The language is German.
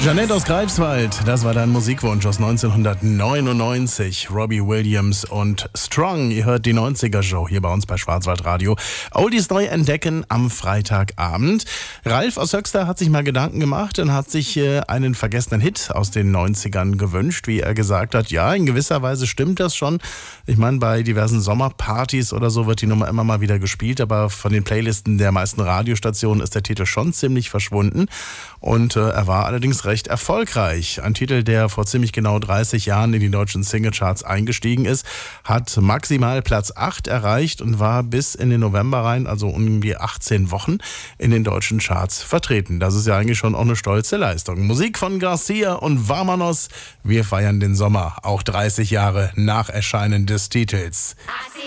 Jeanette aus Greifswald, das war dein Musikwunsch aus 1999. Robbie Williams und Strong. Ihr hört die 90er-Show hier bei uns bei Schwarzwaldradio. Oldies neu entdecken am Freitagabend. Ralf aus Höxter hat sich mal Gedanken gemacht und hat sich einen vergessenen Hit aus den 90ern gewünscht, wie er gesagt hat. Ja, in gewisser Weise stimmt das schon. Ich meine, bei diversen Sommerpartys oder so wird die Nummer immer mal wieder gespielt, aber von den Playlisten der meisten Radiostationen ist der Titel schon ziemlich verschwunden. Und er war allerdings recht erfolgreich. Ein Titel, der vor ziemlich genau 30 Jahren in die deutschen Singlecharts eingestiegen ist, hat maximal Platz 8 erreicht und war bis in den November rein, also um die 18 Wochen, in den deutschen Charts vertreten. Das ist ja eigentlich schon auch eine stolze Leistung. Musik von Garcia und Vámonos. Wir feiern den Sommer, auch 30 Jahre nach Erscheinen des Titels.